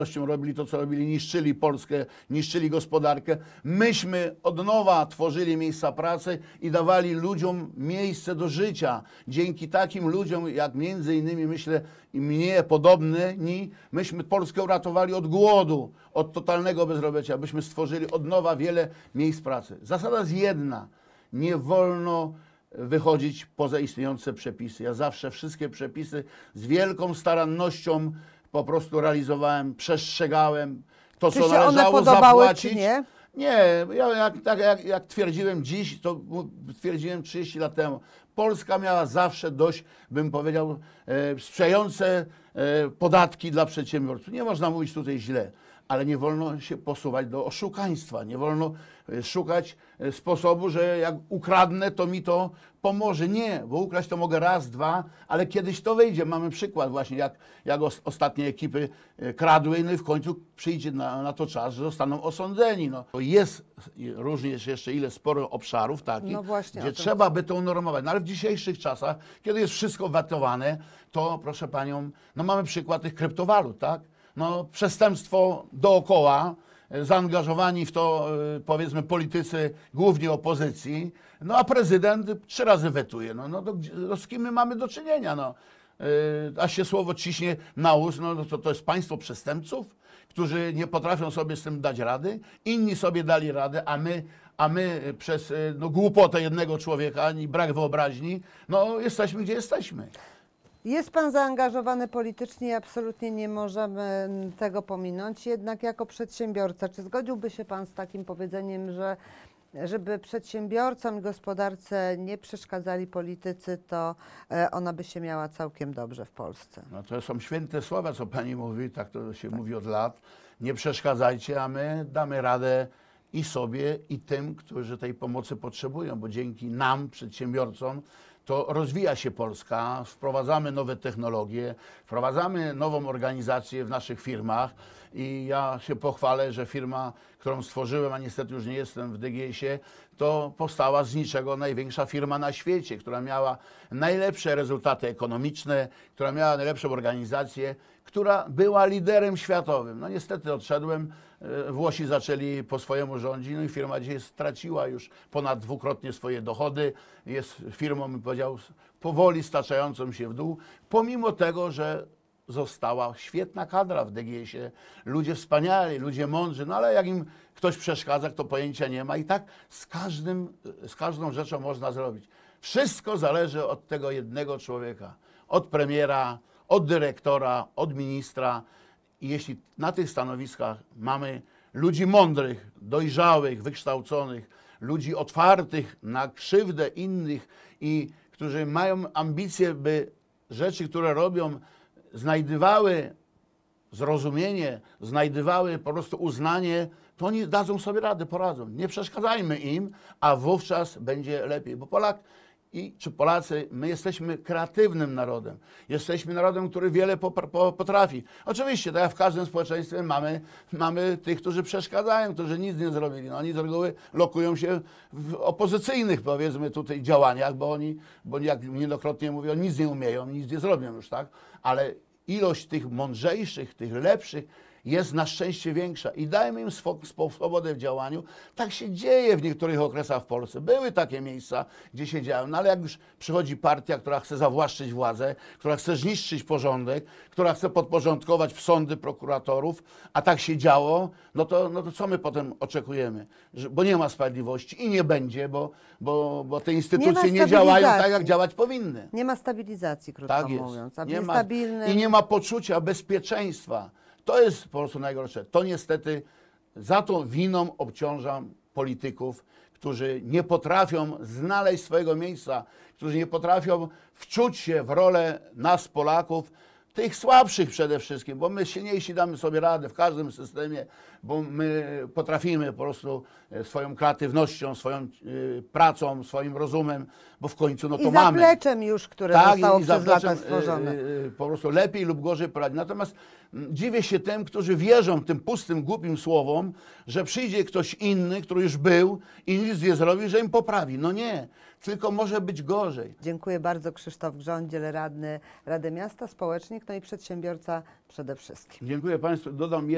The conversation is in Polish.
robili to, co robili, niszczyli Polskę, niszczyli gospodarkę. Myśmy od nowa tworzyli miejsca pracy i dawali ludziom miejsce do życia. Dzięki takim ludziom, jak między innymi, myślę, i mnie podobni, myśmy Polskę uratowali od głodu, od totalnego bezrobocia, byśmy stworzyli od nowa wiele miejsc pracy. Zasada jest jedna. Nie wolno wychodzić poza istniejące przepisy. Ja zawsze wszystkie przepisy z wielką starannością po prostu realizowałem, przestrzegałem to, Czy co się należało one podobały, zapłacić. czy nie? Nie, ja jak twierdziłem dziś, to twierdziłem 30 lat temu. Polska miała zawsze dość, bym powiedział, sprzyjające podatki dla przedsiębiorców. Nie można mówić tutaj źle, ale nie wolno się posuwać do oszukaństwa. Nie wolno szukać sposobu, że jak ukradnę, to mi to pomoże. Nie, bo ukraść to mogę raz, dwa, ale kiedyś to wyjdzie. Mamy przykład właśnie, jak ostatnie ekipy kradły, no i w końcu przyjdzie na to czas, że zostaną osądzeni. No. Jest również jeszcze sporo obszarów takich, No właśnie, gdzie trzeba by to unormować. No ale w dzisiejszych czasach, kiedy jest wszystko wetowane, to proszę panią, no mamy przykład tych kryptowalut, tak? No, przestępstwo dookoła, zaangażowani w to, powiedzmy, politycy, głównie opozycji, no a prezydent 3 razy wetuje. No z kim my mamy do czynienia? No? A się słowo ciśnie na ust, no to jest państwo przestępców, którzy nie potrafią sobie z tym dać rady, inni sobie dali radę, a my przez głupotę jednego człowieka i brak wyobraźni, no jesteśmy gdzie jesteśmy. Jest pan zaangażowany politycznie i absolutnie nie możemy tego pominąć. Jednak jako przedsiębiorca, czy zgodziłby się pan z takim powiedzeniem, że żeby przedsiębiorcom i gospodarce nie przeszkadzali politycy, to ona by się miała całkiem dobrze w Polsce? No to są święte słowa, co pani mówi, tak to się mówi od lat. Nie przeszkadzajcie, a my damy radę i sobie, i tym, którzy tej pomocy potrzebują, bo dzięki nam, przedsiębiorcom, to rozwija się Polska, wprowadzamy nowe technologie, wprowadzamy nową organizację w naszych firmach i ja się pochwalę, że firma, którą stworzyłem, a niestety już nie jestem w DGS-ie, to powstała z niczego największa firma na świecie, która miała najlepsze rezultaty ekonomiczne, która miała najlepszą organizację, która była liderem światowym. No niestety odszedłem, Włosi zaczęli po swojemu rządzić, no i firma dzisiaj straciła już ponad dwukrotnie swoje dochody. Jest firmą, bym powiedział, powoli staczającą się w dół, pomimo tego, że została świetna kadra w DGS-ie, ludzie wspaniali, ludzie mądrzy, no ale jak im ktoś przeszkadza, kto pojęcia nie ma i tak z każdą rzeczą można zrobić. Wszystko zależy od tego jednego człowieka, od premiera, od dyrektora, od ministra. I jeśli na tych stanowiskach mamy ludzi mądrych, dojrzałych, wykształconych, ludzi otwartych na krzywdę innych i którzy mają ambicje, by rzeczy, które robią, znajdywały zrozumienie, znajdywały po prostu uznanie, to oni dadzą sobie radę, poradzą. Nie przeszkadzajmy im, a wówczas będzie lepiej. Bo czy Polacy, my jesteśmy kreatywnym narodem. Jesteśmy narodem, który wiele potrafi. Oczywiście, tak jak w każdym społeczeństwie mamy tych, którzy przeszkadzają, którzy nic nie zrobili. No, oni z reguły lokują się w opozycyjnych, powiedzmy, tutaj działaniach, bo jak niejednokrotnie mówią, nic nie umieją, nic nie zrobią już, tak? Ale ilość tych mądrzejszych, tych lepszych jest na szczęście większa i dajmy im swobodę w działaniu. Tak się dzieje w niektórych okresach w Polsce. Były takie miejsca, gdzie się działo, no ale jak już przychodzi partia, która chce zawłaszczyć władzę, która chce zniszczyć porządek, która chce podporządkować sądy prokuratorów, a tak się działo, no to co my potem oczekujemy? Bo nie ma sprawiedliwości i nie będzie, bo te instytucje nie działają tak, jak działać powinny. Nie ma stabilizacji, krótko tak mówiąc. A I nie ma poczucia bezpieczeństwa. To jest po prostu najgorsze. To niestety za to winą obciążam polityków, którzy nie potrafią znaleźć swojego miejsca, którzy nie potrafią wczuć się w rolę nas, Polaków, tych słabszych przede wszystkim, bo my silniejsi damy sobie radę w każdym systemie, bo my potrafimy po prostu swoją kreatywnością, swoją pracą, swoim rozumem, bo w końcu no to mamy. I zapleczem już, które zostało przez lata stworzone. Po prostu lepiej lub gorzej poradzi. Natomiast dziwię się tym, którzy wierzą tym pustym, głupim słowom, że przyjdzie ktoś inny, który już był i nic nie zrobi, że im poprawi. No nie, tylko może być gorzej. Dziękuję bardzo. Krzysztof Grządziel, radny Rady Miasta, społecznik, no i przedsiębiorca przede wszystkim. Dziękuję Państwu. Dodam